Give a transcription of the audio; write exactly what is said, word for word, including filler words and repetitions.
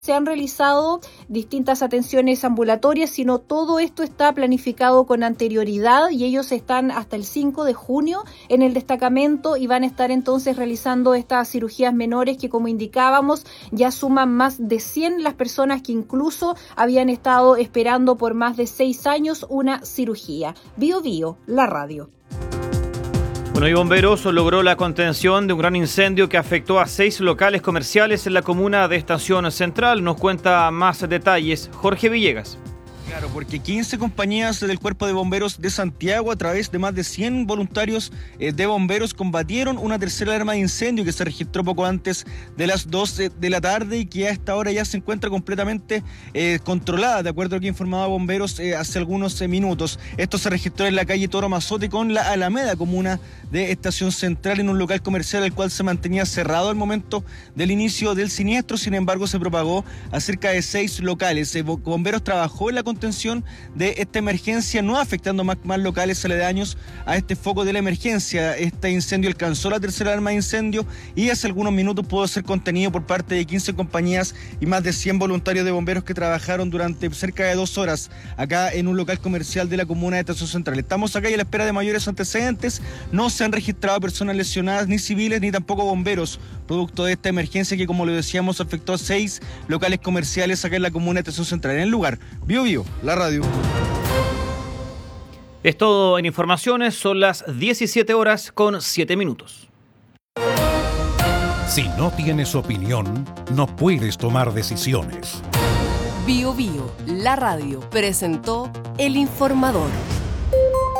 Se han realizado distintas atenciones ambulatorias, sino todo esto está planificado con anterioridad y ellos están hasta el cinco de junio en el destacamento y van a estar entonces realizando estas cirugías menores que, como indicábamos, ya suman más de cien las personas que incluso habían estado esperando por más de seis años una cirugía. Bio Bio, la radio. Bueno, y Bomberos logró la contención de un gran incendio que afectó a seis locales comerciales en la comuna de Estación Central. Nos cuenta más detalles Jorge Villegas. Claro, porque quince compañías del Cuerpo de Bomberos de Santiago, a través de más de cien voluntarios eh, de bomberos, combatieron una tercera alarma de incendio que se registró poco antes de las doce de la tarde y que a esta hora ya se encuentra completamente eh, controlada, de acuerdo a lo que informaba Bomberos eh, hace algunos eh, minutos. Esto se registró en la calle Toro Mazote con la Alameda, comuna de Estación Central, en un local comercial el cual se mantenía cerrado al momento del inicio del siniestro. Sin embargo, se propagó a cerca de seis locales. Eh, Bomberos trabajó en la contención de esta emergencia, no afectando más, más locales aledaños a este foco de la emergencia. Este incendio alcanzó la tercera alarma de incendio y hace algunos minutos pudo ser contenido por parte de quince compañías y más de cien voluntarios de bomberos que trabajaron durante cerca de dos horas acá en un local comercial de la comuna de Estación Central. Estamos acá y a la espera de mayores antecedentes. No se han registrado personas lesionadas, ni civiles, ni tampoco bomberos, producto de esta emergencia que, como lo decíamos, afectó a seis locales comerciales acá en la comuna de Estación Central. En el lugar, Bio Bio, la radio. Es todo en informaciones, son las diecisiete horas con siete minutos. Si no tienes opinión, no puedes tomar decisiones. Bio Bio, la radio, presentó El Informador.